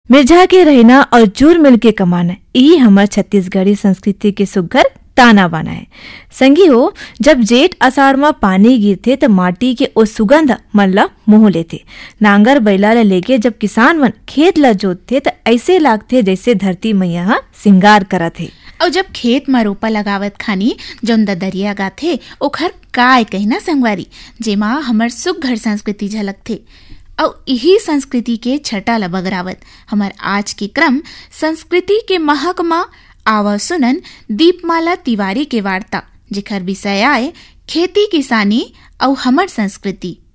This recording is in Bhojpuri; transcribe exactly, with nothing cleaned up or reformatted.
मिर्झा के रहना और जुर मिल के कमाना, यही हमार छत्तीसगढ़ी संस्कृति के सुघर ताना बाना है। संगी हो, जब जेठ अषाढ़ में पानी गिरथे तो माटी के ओ सुगंध मन ला मोह लेथे। नांगर बैला ला लेके जब किसान मन खेत ला जोतथे तो ऐसे लागथे जैसे धरती मैया हा सिंगार करत है। और जब खेत में रोपा लगावत खानी जौन ददरिया गाथे ओखर काय कहना संगवारी, जेमा हमर सुघर संस्कृति झलकथे। और यही संस्कृति के छटा ला बगरावत हमार आज के क्रम संस्कृति के महक मा आवा सुनन दीपमाला तिवारी के वार्ता, जेखर विषय आए खेती किसानी और हमर संस्कृति।